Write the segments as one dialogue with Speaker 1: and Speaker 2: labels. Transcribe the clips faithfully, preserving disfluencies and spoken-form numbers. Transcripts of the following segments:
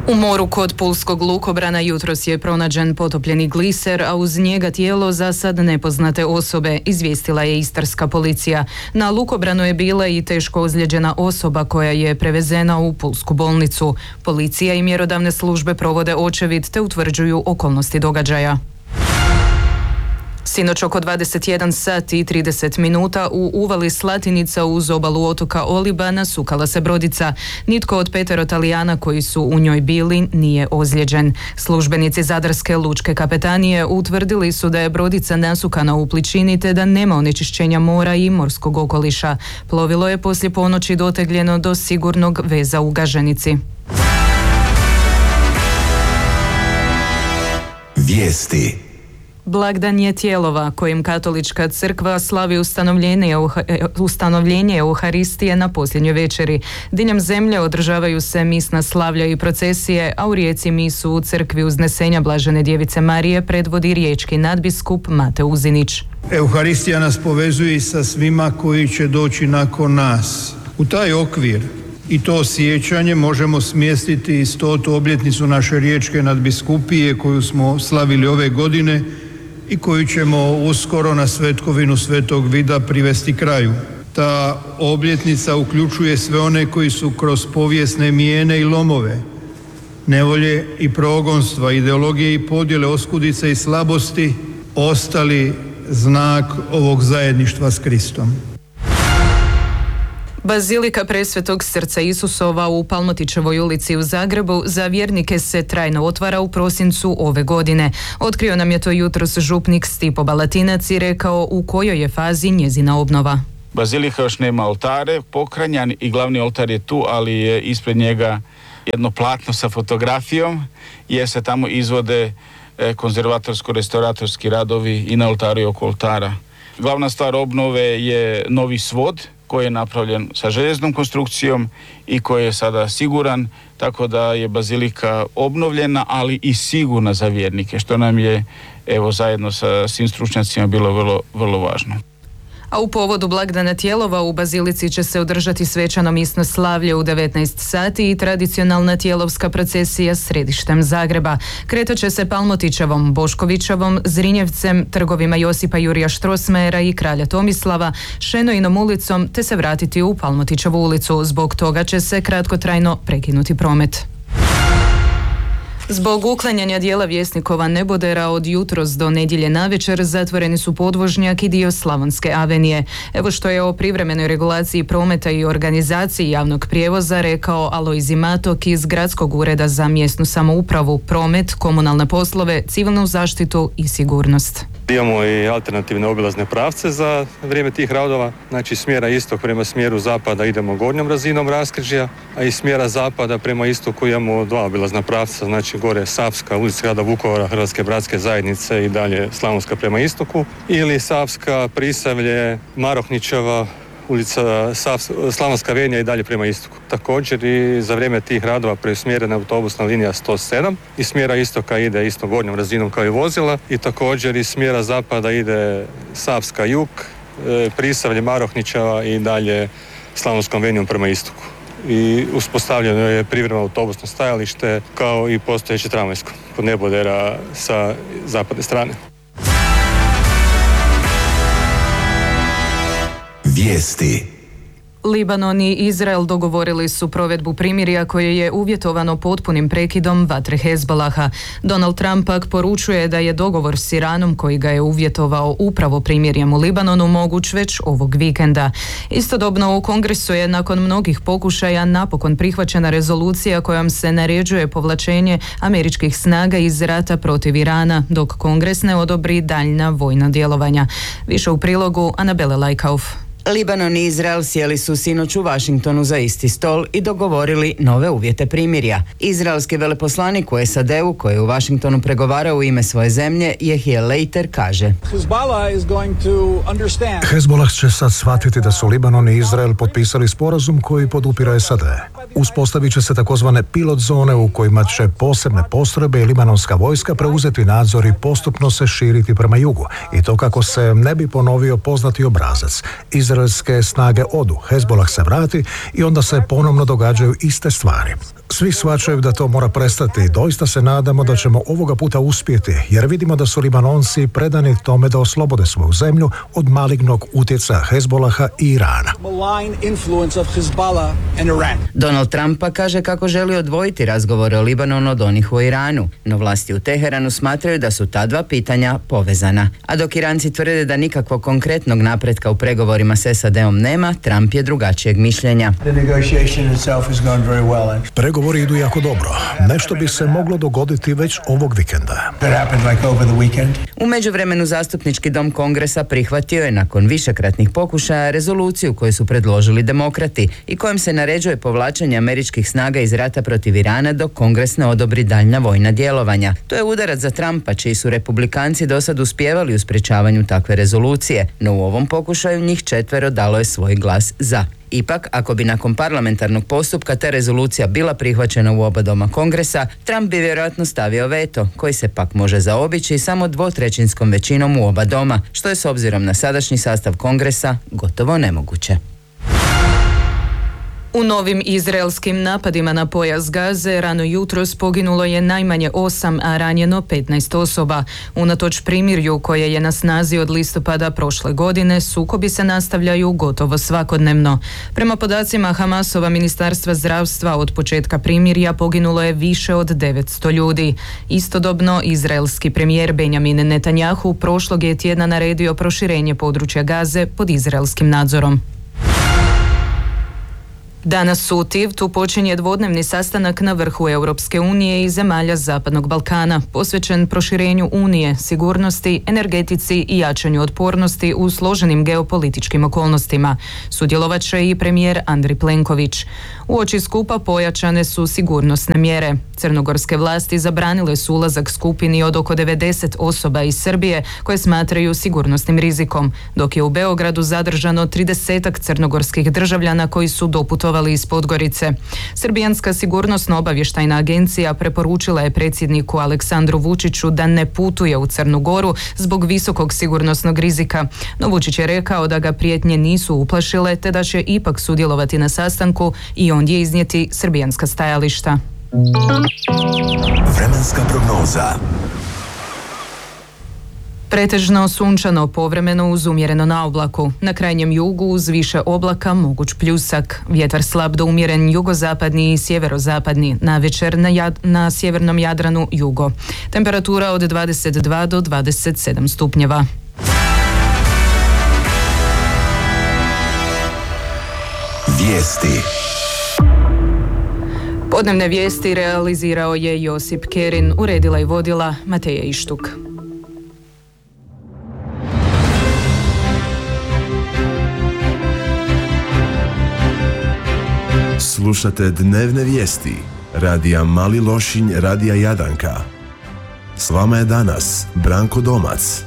Speaker 1: U moru kod pulskog lukobrana jutros je pronađen potopljeni gliser, a uz njega tijelo za sad nepoznate osobe, izvijestila je istarska policija. Na lukobranu je bila i teško ozlijeđena osoba koja je prevezena u pulsku bolnicu. Policija i mjerodavne službe provode očevid te utvrđuju okolnosti događaja. Sinoć oko dvadeset jedan sat i trideset minuta u uvali Slatinica uz obalu otoka Oliba nasukala se brodica. Nitko od petero Talijana koji su u njoj bili nije ozlijeđen. Službenici Zadarske lučke kapetanije utvrdili su da je brodica nasukana u pličini te da nema onečišćenja mora i morskog okoliša. Plovilo je poslije ponoći dotegljeno do sigurnog veza u Gaženici.
Speaker 2: Vijesti.
Speaker 1: Blagdan je Tijelova, kojim katolička crkva slavi ustanovljenje, ustanovljenje Euharistije na posljednjoj večeri. Diljem zemlje održavaju se misna slavlja i procesije, a u Rijeci misu u crkvi Uznesenja Blažene Djevice Marije predvodi riječki nadbiskup Mate Uzinić.
Speaker 3: Euharistija nas povezuje i sa svima koji će doći nakon nas. U taj okvir i to sjećanje možemo smjestiti i stotu obljetnicu naše riječke nadbiskupije koju smo slavili ove godine i koju ćemo uskoro na svetkovinu Svetog Vida privesti kraju. Ta obljetnica uključuje sve one koji su kroz povijesne mijene i lomove, nevolje i progonstva, ideologije i podjele, oskudice i slabosti ostali znak ovog zajedništva s Kristom.
Speaker 1: Bazilika Presvetog Srca Isusova u Palmotićevoj ulici u Zagrebu za vjernike se trajno otvara u prosincu ove godine. Otkrio nam je to jutros župnik Stipo Balatinac i rekao u kojoj je fazi njezina obnova.
Speaker 4: Bazilika još nema oltare, pokranjan i glavni oltar je tu, ali je ispred njega jedno platno sa fotografijom jer se tamo izvode konzervatorsko-restauratorski radovi i na oltaru i oko oltara. Glavna stvar obnove je novi svod koji je napravljen sa željeznom konstrukcijom i koji je sada siguran, tako da je bazilika obnovljena, ali i sigurna za vjernike, što nam je evo zajedno sa svim stručnjacima bilo vrlo, vrlo važno.
Speaker 1: A u povodu blagdana Tijelova u bazilici će se održati svečano misno slavlje u devetnaest sati i tradicionalna tijelovska procesija središtem Zagreba. Kretat će se Palmotićevom, Boškovićevom, Zrinjevcem, trgovima Josipa Jurija Štrosmajera i Kralja Tomislava, Šenojinom ulicom te se vratiti u Palmotićevu ulicu. Zbog toga će se kratkotrajno prekinuti promet. Zbog uklanjanja dijela Vjesnikova nebodera od jutros do nedjelje navečer zatvoreni su podvožnjak i dio Slavonske avenije. Evo što je o privremenoj regulaciji prometa i organizaciji javnog prijevoza rekao Alojzij Matok iz Gradskog ureda za mjesnu samoupravu, promet, komunalne poslove, civilnu zaštitu i sigurnost.
Speaker 5: Imamo i alternativne obilazne pravce za vrijeme tih radova, znači smjera istok prema smjeru zapada idemo gornjom razinom raskrižja, a iz smjera zapada prema istoku imamo dva obilazna pravca, znači gore Savska, ulica grada Vukovara, Hrvatske bratske zajednice i dalje Slavonska prema istoku, ili Savska, Prisavlje, Marohnićeva, ulica Slavonska avenija i dalje prema istoku. Također i za vrijeme tih radova preusmjerena autobusna linija sto sedam i smjera istoka ide isto gornjom razinom kao i vozila i također iz smjera zapada ide Savska jug, Prisavlje, Marohnićeva i dalje Slavonskom avenijom prema istoku. I uspostavljeno je privremeno autobusno stajalište kao i postojeće tramvajsko kod nebodera sa zapadne strane.
Speaker 2: Vijesti.
Speaker 1: Libanon i Izrael dogovorili su provedbu primirja koje je uvjetovano potpunim prekidom vatre Hezbolaha. Donald Trump pak poručuje da je dogovor s Iranom koji ga je uvjetovao upravo primirjem u Libanonu moguć već ovog vikenda. Istodobno u Kongresu je nakon mnogih pokušaja napokon prihvaćena rezolucija kojom se naređuje povlačenje američkih snaga iz rata protiv Irana, dok Kongres ne odobri daljnja vojna djelovanja. Više u prilogu Anabele Lajkauf.
Speaker 6: Libanon i Izrael sjeli su sinoć u Washingtonu za isti stol i dogovorili nove uvjete primirja. Izraelski veleposlanik u S A D-u koji je u Washingtonu pregovarao u ime svoje zemlje, Jehije Leiter, kaže:
Speaker 7: Hezbolah će sad shvatiti da su Libanon i Izrael potpisali sporazum koji podupira S A D. Uspostavit će se takozvane pilot zone u kojima će posebne postrojbe i libanonska vojska preuzeti nadzor i postupno se širiti prema jugu. I to kako se ne bi ponovio poznati obrazac. Izrael izraelske snage odu, Hezbolah se vrati i onda se ponovno događaju iste stvari. Svi shvaćaju da to mora prestati i doista se nadamo da ćemo ovoga puta uspjeti, jer vidimo da su Libanonci predani tome da oslobode svoju zemlju od malignog utjecaja Hezbolaha i Irana.
Speaker 6: Donald Trump pa kaže kako želi odvojiti razgovore o Libanonu od onih u Iranu, no vlasti u Teheranu smatraju da su ta dva pitanja povezana. A dok Iranci tvrde da nikakvog konkretnog napretka u pregovorima s S A D-om nema, Trump je drugačijeg mišljenja.
Speaker 7: Pregovori idu jako dobro. Nešto bi se moglo dogoditi već ovog vikenda.
Speaker 6: U međuvremenu zastupnički dom Kongresa prihvatio je nakon višekratnih pokušaja rezoluciju koju su predložili demokrati i kojom se naređuje povlačenje američkih snaga iz rata protiv Irana dok Kongres ne odobri daljnja vojna djelovanja. To je udarac za Trumpa, čiji su republikanci dosad uspijevali u sprečavanju takve rezolucije, no u ovom pokušaju njih četvero dalo je svoj glas za. Ipak, ako bi nakon parlamentarnog postupka ta rezolucija bila prihvaćena u oba doma Kongresa, Trump bi vjerojatno stavio veto, koji se pak može zaobići samo dvotrećinskom većinom u oba doma, što je s obzirom na sadašnji sastav Kongresa gotovo nemoguće.
Speaker 1: U novim izraelskim napadima na pojas Gaze rano jutros poginulo je najmanje osam, a ranjeno petnaest osoba. Unatoč primirju koje je na snazi od listopada prošle godine, sukobi se nastavljaju gotovo svakodnevno. Prema podacima Hamasova ministarstva zdravstva od početka primirja poginulo je više od devetsto ljudi. Istodobno, izraelski premijer Benjamin Netanjahu prošlog je tjedna naredio proširenje područja Gaze pod izraelskim nadzorom. Danas u Tivtu počinje dvodnevni sastanak na vrhu Europske unije i zemalja Zapadnog Balkana, posvećen proširenju Unije, sigurnosti, energetici i jačanju otpornosti u složenim geopolitičkim okolnostima. Sudjelovat će i premijer Andrej Plenković. Uoči skupa pojačane su sigurnosne mjere. Crnogorske vlasti zabranile su ulazak skupini od oko devedeset osoba iz Srbije koje smatraju sigurnosnim rizikom, dok je u Beogradu zadržano tridesetak crnogorskih državljana koji su doputovali iz Podgorice. Srbijanska sigurnosno-obavještajna agencija preporučila je predsjedniku Aleksandru Vučiću da ne putuje u Crnu Goru zbog visokog sigurnosnog rizika, no Vučić je rekao da ga prijetnje nisu uplašile te da će ipak sudjelovati na sastanku i ondje iznijeti srbijanska stajališta.
Speaker 2: Vremenska prognoza.
Speaker 1: Pretežno sunčano, povremeno uz umjereno na oblaku. Na krajnjem jugu uz više oblaka moguć pljusak. Vjetar slab do umjeren jugozapadni i sjeverozapadni. Navečer na, jad, na sjevernom Jadranu jugo. Temperatura od dvadeset dva do dvadeset sedam stupnjeva.
Speaker 2: Vijesti.
Speaker 1: Podnevne vijesti realizirao je Josip Kerin, uredila i vodila Mateja Ištuk.
Speaker 2: Slušate dnevne vijesti radija Mali Lošinj, radija Jadanka. S vama je danas Branko Domac.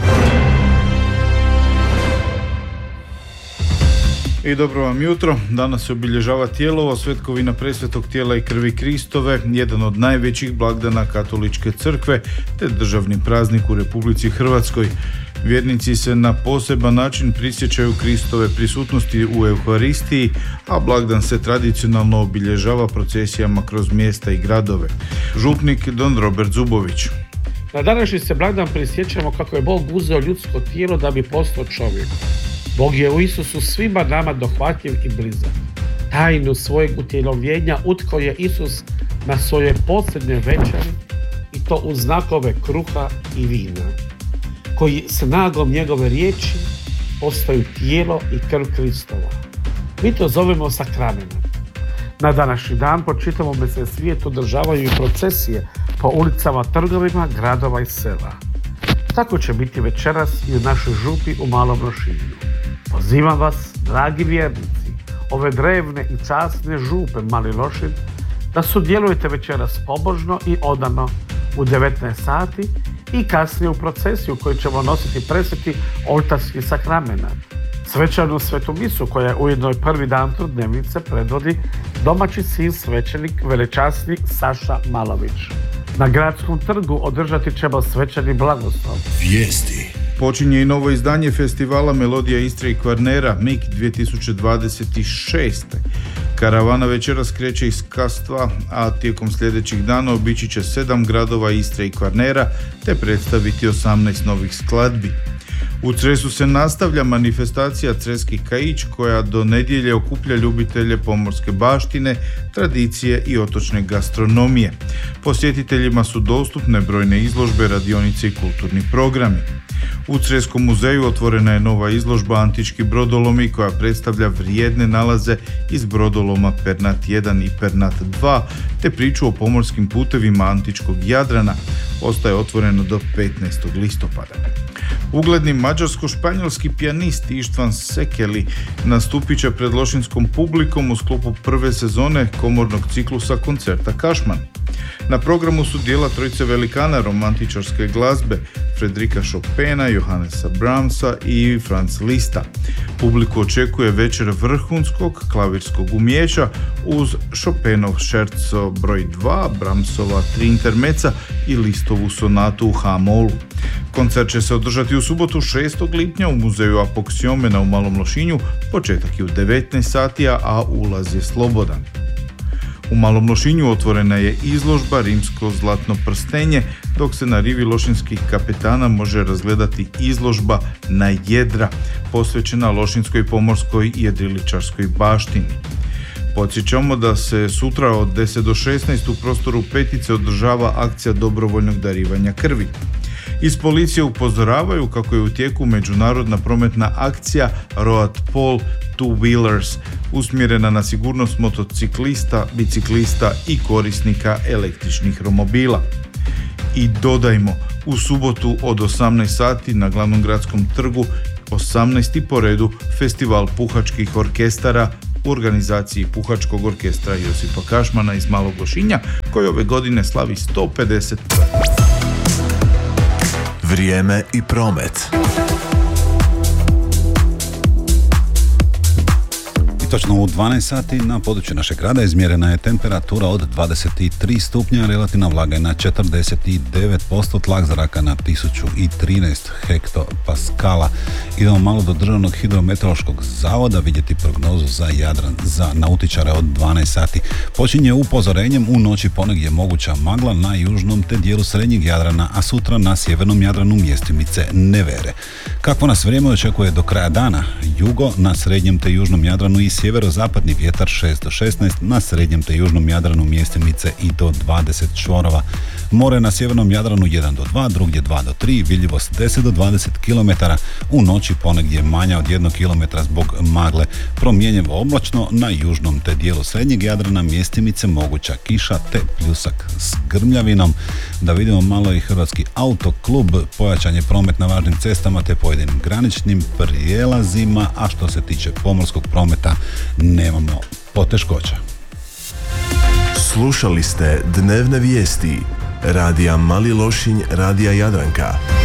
Speaker 4: I dobro vam jutro. Danas se obilježava Tijelovo, svetkovina presvetog tijela i krvi Kristove, jedan od najvećih blagdana katoličke crkve, te državni praznik u Republici Hrvatskoj. Vjernici se na poseban način prisjećaju Kristove prisutnosti u Euharistiji, a blagdan se tradicionalno obilježava procesijama kroz mjesta i gradove. Župnik Don Robert Zubović.
Speaker 8: Na današnji se blagdan prisjećamo kako je Bog uzeo ljudsko tijelo da bi postao čovjek. Bog je u Isusu svima nama dohvatljiv i blizak. Tajnu svojeg utjelovljenja utkao je Isus na svoje posljednje večeri i to uz znakove kruha i vina, koji snagom njegove riječi postaju tijelo i krv Kristova. Mi to zovemo sakramenom. Na današnji dan po čitavome se svijetu održavaju i procesije po ulicama, trgovima, gradova i sela. Tako će biti večeras i u našoj župi u Malom Lošinju. Pozivam vas, dragi vjernici, ove drevne i časne župe Mali Lošinj, da sudjelujete večeras pobožno i odano u devetnaest sati i kasnije u procesiju koju ćemo nositi presveti oltarski sakramenat. Svečanu svetu misu koja je ujedno i prvi dan trudnevnice predvodi domaći sin svećenik velečasni Saša Malović. Na gradskom trgu održati ćemo svečani blagoslov.
Speaker 2: Vijesti.
Speaker 9: Počinje i novo izdanje festivala Melodija Istre i Kvarnera M I K dvije tisuće dvadeset šest. Karavana večeras kreće iz Kastva, a tijekom sljedećih dana obići će sedam gradova Istre i Kvarnera te predstaviti osamnaest novih skladbi. U Cresu se nastavlja manifestacija Creski kaić koja do nedjelje okuplja ljubitelje pomorske baštine, tradicije i otočne gastronomije. Posjetiteljima su dostupne brojne izložbe, radionice i kulturni programi. U Creskom muzeju otvorena je nova izložba Antički brodolomi koja predstavlja vrijedne nalaze iz brodoloma Pernat jedan i Pernat dva te priču o pomorskim putevima antičkog Jadrana. Ostaje otvoreno do petnaestog listopada. Ugledni mađarsko-španjolski pijanist Ištvan Sekeli nastupit će pred lošinskom publikom u sklopu prve sezone komornog ciklusa koncerta Kašman. Na programu su dijela trojice velikana romantičarske glazbe Fredrika Chopina, Johannesa Brahmsa i Franz Lista. Publiku očekuje večer vrhunskog klavirskog umijeća uz Chopinov šerco broj dva, Brahmsova tri intermeca i Listovu sonatu u H-molu. Koncert će se održati u subotu šestog lipnja u muzeju Apoksiomena u Malom Lošinju, početak je u devetnaest sati, a ulaz je slobodan. U Malom Lošinju otvorena je izložba Rimsko zlatno prstenje, dok se na rivi lošinskih kapetana može razgledati izložba Na jedra, posvećena lošinskoj pomorskoj i jedriličarskoj baštini. Podsjećamo da se sutra od deset do šesnaest u prostoru Petice održava akcija dobrovoljnog darivanja krvi. Iz policije upozoravaju kako je u tijeku međunarodna prometna akcija Road Pol Two Wheelers, usmjerena na sigurnost motociklista, biciklista i korisnika električnih romobila. I dodajmo, u subotu od osamnaest sati na glavnom gradskom trgu, osamnaesti po redu, festival puhačkih orkestara u organizaciji Puhačkog orkestra Josipa Kašmana iz Malog Lošinja, koji ove godine slavi sto pedeset.
Speaker 2: Vrijeme i promet.
Speaker 10: Točno u dvanaest sati na području našeg grada izmjerena je temperatura od dvadeset tri stupnja, relativna vlaga je na četrdeset devet posto, tlak zraka na tisuću trinaest hektopaskala. Idemo malo do Državnog hidrometeorološkog zavoda vidjeti prognozu za Jadran za nautičare od dvanaest sati. Počinje upozorenjem u noći ponegdje moguća magla na južnom te dijelu srednjeg Jadrana, a sutra na sjevernom Jadranu mjestimice nevere. Kakvo nas vrijeme očekuje do kraja dana? Jugo na srednjem te južnom Jadranu i sjeverozapadni vjetar šest do šesnaest, na srednjem te južnom Jadranu mjestimice i do dvadeset čvorova. More na sjevernom Jadranu jedan do dva, drugdje dva do tri, vidljivost deset do dvadeset kilometara, u noći ponegdje manja od jednog kilometra zbog magle. Promjenjivo oblačno, na južnom te dijelu srednjeg Jadrana mjestimice moguća kiša te pljusak s grmljavinom. Da vidimo malo i Hrvatski autoklub, pojačan je promet na važnim cestama te pojedinim graničnim prijelazima, a što se tiče pomorskog prometa nemamo poteškoća.
Speaker 2: Slušali ste dnevne vijesti Radija Mali Lošinj, Radija Jadranka.